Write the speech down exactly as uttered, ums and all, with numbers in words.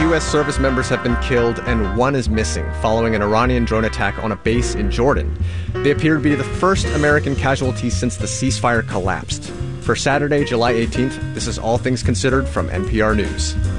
U S service members have been killed and one is missing following an Iranian drone attack on a base in Jordan. They appear to be the first American casualties since the ceasefire collapsed. For Saturday, July eighteenth, this is All Things Considered from N P R News.